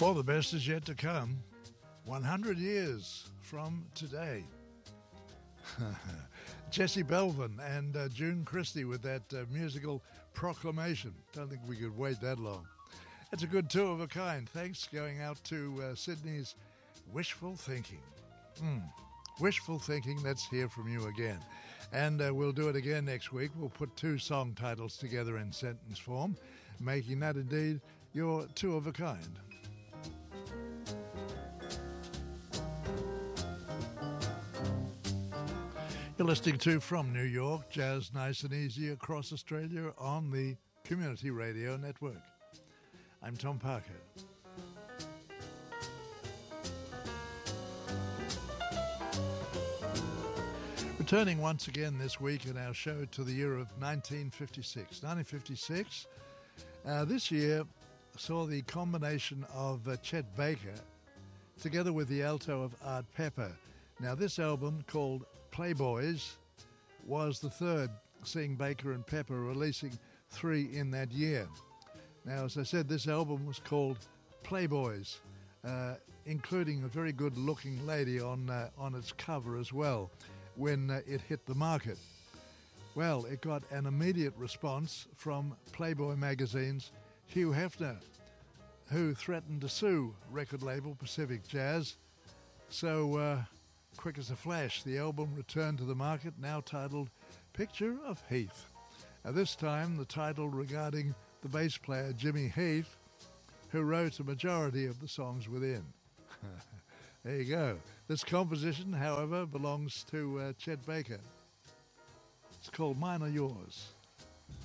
Well, the best is yet to come. 100 years from today. Jesse Belvin and June Christie with that musical Proclamation. Don't think we could wait that long. It's a good two of a kind. Thanks going out to Sydney's Wishful Thinking. Wishful Thinking, let's hear from you again. And we'll do it again next week. We'll put two song titles together in sentence form, making that indeed your two of a kind. You're listening to From New York, Jazz Nice and Easy across Australia on the Community Radio Network. I'm Tom Parker. Returning once again this week in our show to the year of 1956. 1956, this year saw the combination of Chet Baker together with the alto of Art Pepper. Now this album, called Playboys, was the third, seeing Baker and Pepper releasing three in that year. Now, as I said, this album was called Playboys, including a very good-looking lady on its cover as well when it hit the market. Well, it got an immediate response from Playboy magazine's Hugh Hefner, who threatened to sue record label Pacific Jazz. So, quick as a flash, the album returned to the market, now titled Picture of Heath. Now, this time, the title regarding the bass player Jimmy Heath, who wrote a majority of the songs within. There you go. This composition, however, belongs to Chet Baker. It's called Mine Are Yours.